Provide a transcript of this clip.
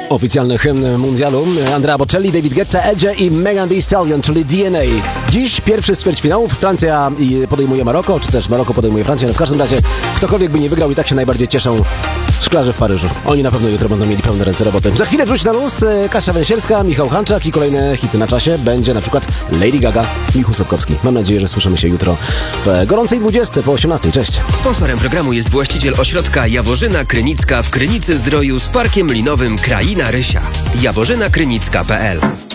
Oficjalny hymn mundialu. Andrea Bocelli, David Guetta, Edge i Megan Thee Stallion, czyli DNA. Dziś pierwszy z ćwierćfinałów. Francja podejmuje Maroko, czy też Maroko podejmuje Francję. No w każdym razie, ktokolwiek by nie wygrał, i tak się najbardziej cieszą szklarze w Paryżu. Oni na pewno jutro będą mieli pełne ręce roboty. Za chwilę wróci na luz Kasia Węsierska, Michał Hanczak i kolejne hity na czasie. Będzie na przykład Lady Gaga, Michał Sapkowski. Mam nadzieję, że słyszymy się jutro w gorącej 20 po 18. Cześć. Sponsorem programu jest właściciel ośrodka Jaworzyna Krynicka w Krynicy Zdroju z Parkiem Linowym Kraina Rysia. jaworzynakrynicka.pl